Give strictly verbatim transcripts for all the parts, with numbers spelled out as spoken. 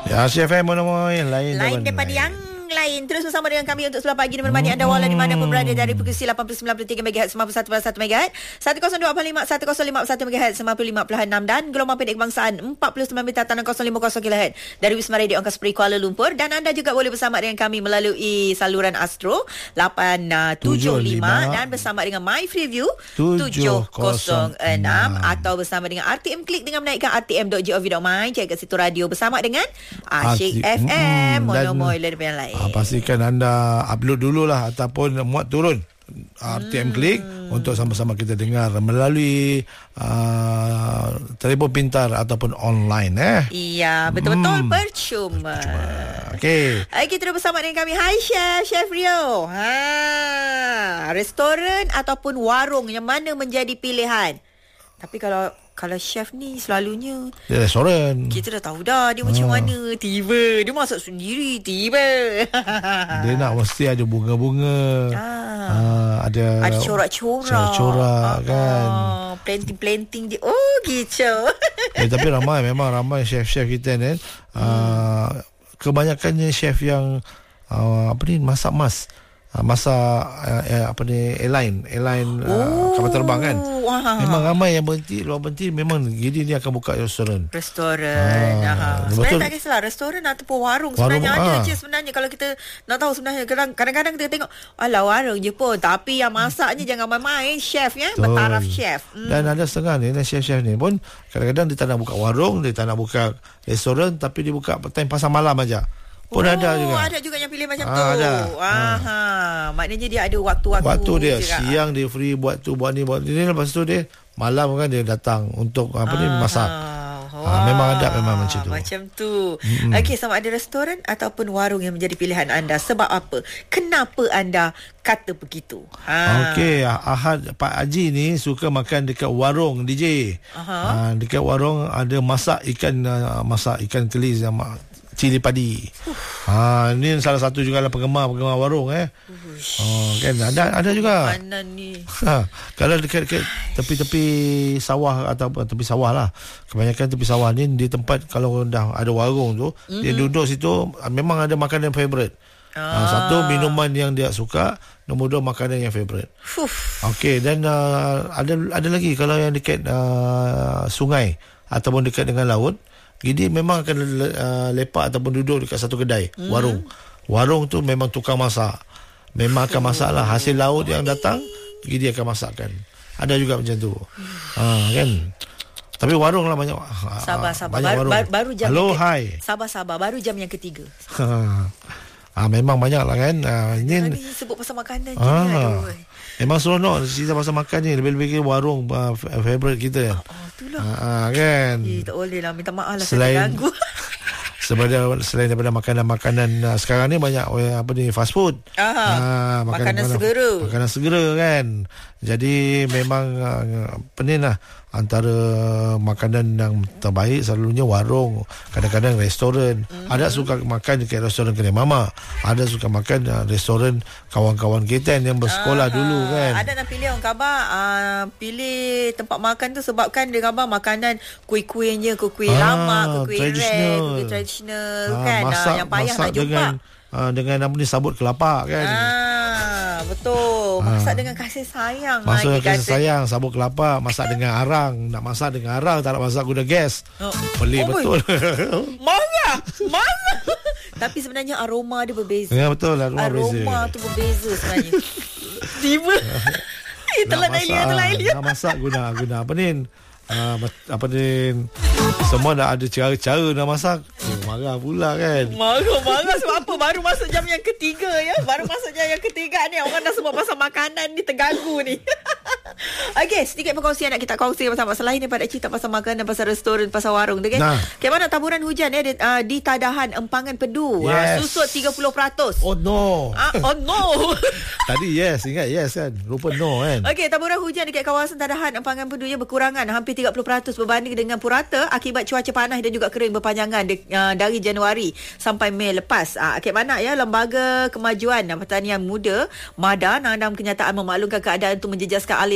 Ya, C F M Monomoy lain, lain daripada yang lain. Terus bersama dengan kami untuk sebelah pagi ni menemani anda walau di mana pun berada dari frekuensi lapan puluh sembilan perpuluhan tiga megahertz, sembilan puluh satu perpuluhan satu megahertz, seratus dua puluh lima, seratus lima puluh satu megahertz, sembilan puluh lima perpuluhan enam dan gelombang pendek kebangsaan empat puluh sembilan meter tanah kosong lima puluh kilohertz dari Wisma Radio Angkasa Puri Kuala Lumpur. Dan anda juga boleh bersama dengan kami melalui saluran Astro lapan tujuh lima dan bersama dengan My Freeview tujuh kosong enam atau bersama dengan R T M Klik dengan menaikkan r t m dot gov dot my. Cek kat situ radio bersama dengan Asyik F M Monomoy lebih yang lain. Ah, pastikan anda upload dululah ataupun muat turun R T M hmm. Klik untuk sama-sama kita dengar melalui uh, telefon pintar ataupun online eh. Iya, betul-betul hmm. percuma. Okey. Okey, terus bersama dengan kami. Hai Chef, Chef Rio. Ha, restoran ataupun warung yang mana menjadi pilihan? Tapi kalau kalau chef ni selalunya dia restoran. Kita dah tahu dah dia ha. macam mana. Tiba dia masak sendiri, tiba dia nak mesti ada bunga-bunga. Ha. Ha, ada ada corak-corak. Corak-corak ha. kan. Planting-planting dia. Oh, gitu. Eh, tapi ramai memang ramai chef-chef kita ni. Hmm. Uh, kebanyakannya chef yang uh, apa ni masak mas. Masa uh, apa ni airline airline uh, kapal terbang kan. Wow. Memang ramai yang berhenti luar berhenti memang jadi dia akan buka restoran. Restoran. Ha. Sebenarnya tak kisahlah restoran ataupun warung, warung sebenarnya ada ha. je sebenarnya kalau kita nak tahu sebenarnya. Kadang-kadang kita tengok alah warung je pun tapi yang masaknya jangan main-main chef ya, bertaraf chef. Hmm. Dan ada setengah ni chef-chef ni pun kadang-kadang dia tak nak buka warung, dia tak nak buka restoran tapi dia buka time pasar malam aja. Pun oh, ada juga. Ada juga yang pilih macam ha, tu. Ada. Aha. Ha. Maknanya dia ada waktu-waktu. Waktu dia juga. Siang dia free buat tu buat ni buat ni, lepas tu dia malam kan dia datang untuk apa ni masak. Ha, memang ada memang macam tu. Macam tu. Mm-hmm. Okey, sama ada restoran ataupun warung yang menjadi pilihan anda. Sebab apa? Kenapa anda kata begitu? Ha. Okey, Ahad Pak Haji ni suka makan dekat warung D J. Ha, dekat warung ada masak ikan uh, masak ikan kelis yang cili padi. Uh. Ha, ni salah satu juga lah penggemar-penggemar warung eh. Oh, kan ada ada juga. Makanan ni. Ha, kalau dekat-dekat tepi-tepi sawah atau tepi sawah lah. Kebanyakan tepi sawah ni di tempat kalau dah ada warung tu, mm-hmm. dia duduk situ memang ada makanan favorite. Ah. Ha, satu minuman yang dia suka, nombor dua makanan yang favorite. Okey, dan uh, ada ada lagi kalau yang dekat uh, sungai ataupun dekat dengan laut. Jadi memang akan uh, lepak ataupun duduk dekat satu kedai, hmm. warung. Warung tu memang tukang masak. Memang akan masak lah. Hasil laut yang datang, jadi dia akan masakkan. Ada juga macam tu. Ha, kan? Tapi warung lah banyak. Sabar, sabar. Banyak baru, warung. baru jam Hello, ke- hi. Sabar, sabar. Baru jam yang ketiga. Ha, memang banyak lah kan. Ha, ini ni sebut pasal makanan ha, je. Aduh. Memang seronok cerita pasal makan ni. Lebih-lebih warung uh, favorite kita. Oh, itulah. Ha, kan. Eh, tak boleh lah. Minta maaf lah selain, saya ganggu. Sebenarnya selain daripada makanan-makanan uh, sekarang ni banyak uh, apa ni fast food. Aha, uh, makanan, makanan segera. Makanan segera kan. Jadi memang uh, apa ni lah antara makanan yang terbaik selalunya warung, kadang-kadang restoran. Mm-hmm. Ada suka makan dekat restoran kedai mama, ada suka makan uh, restoran kawan-kawan kita yang bersekolah Aha. dulu kan. Ada nak pilih orang khabar uh, pilih tempat makan tu sebabkan dia khabar makanan kuih-kuihnya, kuih-kuih ah, lama, kuih-kuih rare, kuih tradisional ah, kan. Masak, uh, yang payah nak jumpa dengan uh, dengan apa ni sabut kelapa kan. Ah, betul. Masak ha. dengan kasih sayang. Masak dengan kasih sayang, sabut kelapa, masak dengan arang. Nak masak dengan arang, tak nak masak guna gas. Oh. Pelik oh betul. Marah, marah. Tapi sebenarnya aroma dia berbeza. Ya betul, aroma, aroma berbeza. Aroma tu berbeza sebenarnya. Tiba. Itulah Nailia, itulah Nailia. Nak masak guna guna apa ni? Uh, apa ni, semua dah ada cara-cara nak masak. Oh, marah pula kan. Marah-marah sebab apa? Baru masuk jam yang ketiga ya. Baru masuk jam yang ketiga ni. Orang dah sebut pasal makanan ni, terganggu ni. Okey, sedikit perkongsian nak kita kongsi pasal masalah ini pada cerita pasal makanan, pasal restoran, pasal warung tu kan. Nah. Bagaimana taburan hujan ya di, uh, di Tadahan Empangan Pedu. Yes. Uh, susut tiga puluh peratus. Oh no. Uh, oh no. Tadi yes, ingat yes kan. Rupa no kan. Okey, taburan hujan dekat kawasan Tadahan Empangan Pedu ya berkurangan hampir tiga puluh peratus berbanding dengan purata akibat cuaca panas dan juga kering berpanjangan de, uh, dari Januari sampai Mei lepas. Uh, Akib Manak ya, Lembaga Kemajuan Pertanian Muda MADA Nandam kenyataan memaklumkan keadaan itu menjejaskan aliran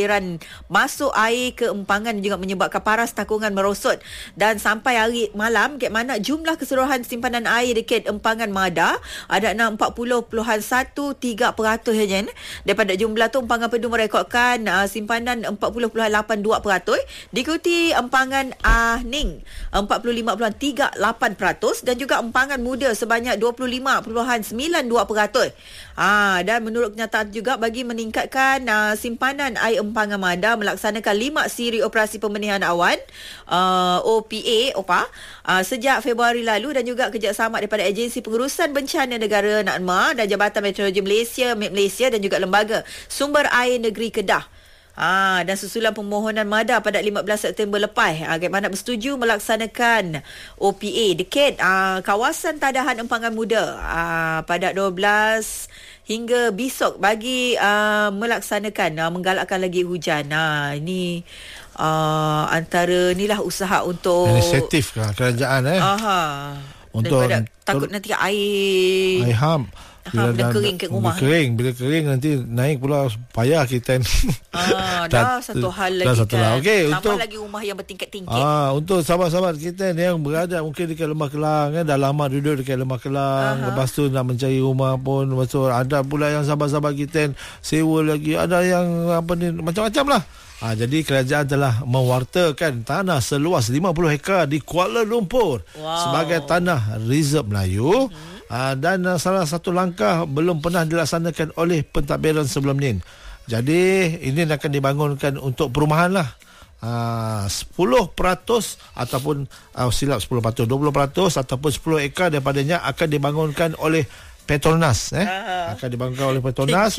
aliran masuk air ke empangan juga menyebabkan paras takungan merosot. Dan sampai hari malam, ke mana jumlah keseluruhan simpanan air dekat empangan Mada ada enam empat puluh perpuluhan satu tiga peratus saja. Daripada jumlah tu, empangan Pedu merekodkan uh, simpanan empat puluh perpuluhan lapan dua peratus, diikuti empangan Ah Ning empat puluh lima perpuluhan tiga lapan peratus dan juga empangan Muda sebanyak dua puluh lima perpuluhan sembilan dua peratus. Ah, dan menurut kenyataan juga, bagi meningkatkan uh, simpanan air empangan Mada melaksanakan lima siri operasi pembenihan awan uh, O P A O P A uh, sejak Februari lalu, dan juga kerjasama daripada Agensi Pengurusan Bencana Negara NADMA dan Jabatan Meteorologi Malaysia M E T Malaysia dan juga Lembaga Sumber Air Negeri Kedah. Ah, dan susulan permohonan Mada pada lima belas September lepas, ah, bagaimana bersetuju melaksanakan O P A dekat ah, kawasan tadahan empangan Muda ah, pada dua belas hingga besok bagi ah, melaksanakan ah, menggalakkan lagi hujan. Ah, ini ah, antara inilah usaha untuk inisiatif kerajaan eh. Aha. Untuk takut nanti air air ham. Bila, bila dah, kering ke rumah. Bila kering, bila kering nanti naik pula payah kita. Ah, dah satu hal lagi satu kan. Okay, tambah untuk, lagi rumah yang bertingkat-tingkat. Ah, untuk sahabat-sahabat kita yang berada mungkin dekat Lembah Kelang kan, dah lama duduk dekat Lembah Kelang, aha, lepas tu nak mencari rumah pun, lepas tu ada pula yang sahabat-sahabat kita sewa lagi, ada yang apa ni, macam-macam lah. Ha, jadi kerajaan telah mewartakan tanah seluas lima puluh hektar di Kuala Lumpur, wow, sebagai tanah reserve Melayu. Hmm. Uh, dan uh, salah satu langkah belum pernah dilaksanakan oleh pentadbiran sebelum ni. Jadi ini akan dibangunkan untuk perumahan lah. Uh, sepuluh peratus ataupun uh, silap sepuluh peratus, dua puluh peratus ataupun sepuluh ekar daripadanya akan dibangunkan oleh Petronas eh uh-huh. akan dibangunkan oleh Petronas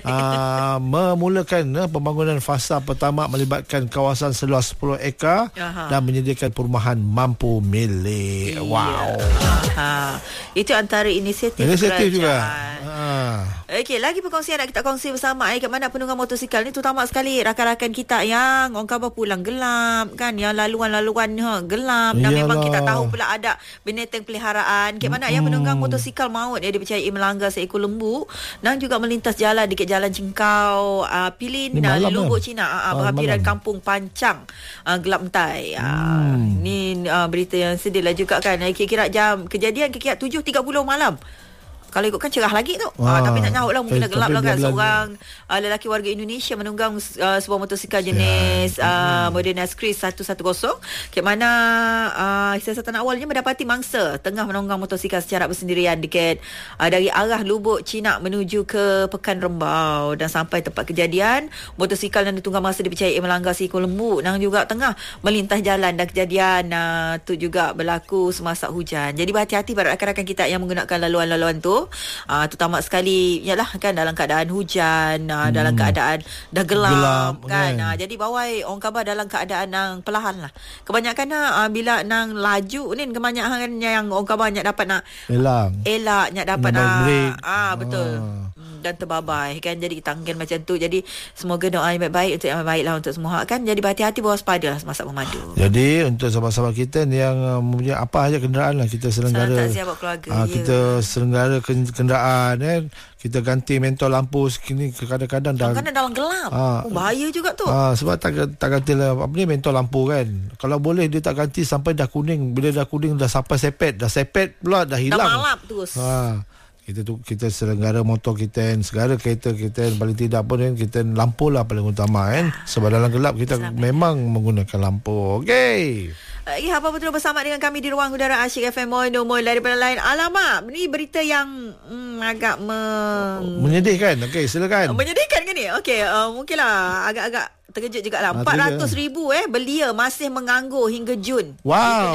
uh, memulakan uh, pembangunan fasa pertama melibatkan kawasan seluas sepuluh ekar uh-huh. dan menyediakan perumahan mampu milik. Yeah. Wow. Uh-huh. Itu antara inisiatif inisiatif juga. Uh. Okey, lagi perkongsian nak kita kongsi bersama eh, ke mana penunggang motosikal ni, terutama sekali rakan-rakan kita yang orang khabar pulang gelap kan, yang laluan-laluan ha, gelap. Dan Yalah. memang kita tahu pula ada binatang peliharaan ke mana hmm. yang penunggang motosikal maut ya, dipercayai melanggar seekor lembu dan juga melintas jalan dekat Jalan Cingkau uh, Pilin dan Lubuk Cina uh, uh, berhampiran Kampung Pancang uh, Gelap Mentai. Uh, hmm. Ni uh, berita yang sedih lah juga kan. Kira-kira jam kejadian kira-kira tujuh tiga puluh malam. Kalau ikutkan cerah lagi tu. Ah, tapi tak nyaut lah, mungkin eh, dah gelap lah kan. Seorang uh, lelaki warga Indonesia menunggang uh, sebuah motosikal jenis yeah. uh, Modena Scris seratus sepuluh ke mana uh, siasatan awalnya mendapati mangsa tengah menunggang motosikal secara bersendirian dekat uh, dari arah Lubuk Cina menuju ke Pekan Rembau, dan sampai tempat kejadian motosikal yang ditunggang mangsa dipercayai melanggar seekor lembu dan juga tengah melintas jalan, dan kejadian uh, tu juga berlaku semasa hujan. Jadi berhati-hati pada rakan-rakan kita yang menggunakan laluan-laluan tu. Uh, terutama sekali yalah kan dalam keadaan hujan, uh, hmm. dalam keadaan dah gelap, gelap kan. Uh, jadi bawai orang khabar dalam keadaan nang perlahan lah. Kebanyakan uh, bila nang laju ni kebanyakan yang orang khabar nak dapat nak elak. Elak nak dapat nak ah betul. Ah. Dan terbabai kan, jadi tanggan macam tu. Jadi semoga doa yang baik-baik untuk yang baiklah untuk semua kan. Jadi berhati-hati, berwaspada lah semasa memandu. Jadi untuk sahabat-sahabat kita yang mempunyai apa aja kenderaan lah, kita selenggara uh, kita selenggara kenderaan kan, kita ganti mentol lampu sekini kadang-kadang dah kadang dalam gelap. Uh, oh, bahaya juga tu. Uh, sebab tak tak ganti lah apa ni mentol lampu kan. Kalau boleh dia tak ganti sampai dah kuning. Bila dah kuning dah sampai sepet, dah sepet pula dah hilang. Dah malap terus. Uh, kita tu kita selenggara motor kita, segala kereta kita, paling tidak pun kan, kita lampu lah paling utama kan. Sebab dalam gelap kita Selamat. memang menggunakan lampu. Okey. Eh, apa betul bersama dengan kami di ruang udara Asyik F M Moy daripada lain. Alamak, ni berita yang hmm, agak meng... menyedihkan. Okey, silakan. Menyedihkan ke ni? Okey, uh, mungkinlah agak-agak terkejut jugalah. empat ratus ribu eh belia masih menganggur hingga Jun. Wow.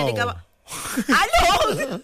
Halo.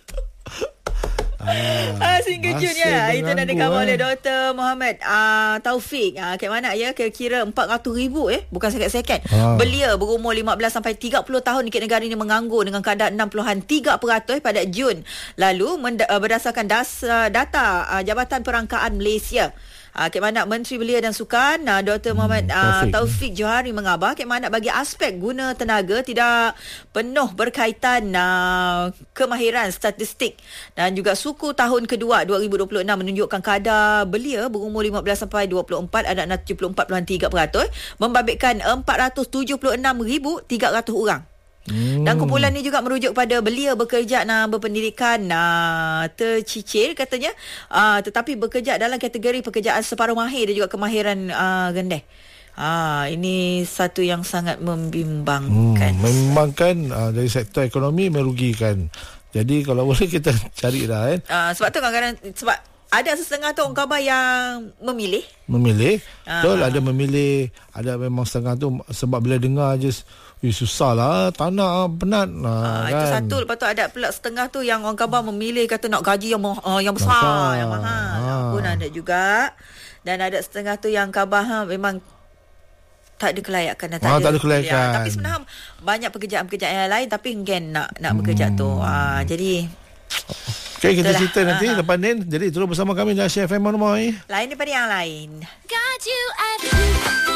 Ah, sehingga Jun ya. Itu dah dikawal oleh Doktor Muhammad uh, Taufik. Ah, kat mana ya? Kira-kira empat ratus ribu eh, bukan sekad-sekad. Ah. Belia berumur lima belas sampai tiga puluh tahun di negara ini menganggur dengan kadar enam puluhan tiga peratus pada Jun lalu, mend- uh, berdasarkan das- uh, data uh, Jabatan Perangkaan Malaysia. Uh, Kek Manak Menteri Belia dan Sukan uh, Doktor hmm, Muhammad uh, Taufik, Taufik Johari mengabar Kek Manak bagi aspek guna tenaga tidak penuh berkaitan uh, kemahiran statistik dan juga suku tahun kedua dua ribu dua puluh enam menunjukkan kadar belia berumur lima belas sampai dua puluh empat ada tujuh puluh empat perpuluhan tiga peratus membabitkan empat ratus tujuh puluh enam ribu tiga ratus orang. Hmm. Dan kumpulan ni juga merujuk pada belia bekerja dan berpendidikan uh, tercicir katanya uh, tetapi bekerja dalam kategori pekerjaan separuh mahir dan juga kemahiran uh, rendah. Ah, ini satu yang sangat membimbangkan. Hmm, membimbangkan uh, dari sektor ekonomi merugikan. Jadi kalau boleh kita cari dah kan. Uh, sebab tu kadang-kadang sebab ada setengah tu orang khabar yang memilih. Memilih. Ah. Betul, ada memilih, ada memang setengah tu sebab bila dengar je eh, susah lah, tak nak, penat. Ah, kan? Itu satu. Lepas tu ada pula setengah tu yang orang khabar memilih kata nak gaji yang uh, yang besar, besar, yang mahal. Ah. Pun ada juga. Dan ada setengah tu yang khabar ha, memang tak ada kelayakan. Tak, ah, ada, tak ada kelayakan. Ya. Tapi sebenarnya banyak pekerjaan-pekerjaan yang lain tapi enggan nak nak hmm. bekerja tu. Ah, jadi okay, kita itulah. cerita nanti uh-huh. lepas ni. Jadi terus bersama kami dalam Share F M Monomoi. Lain daripada yang lain. Got you at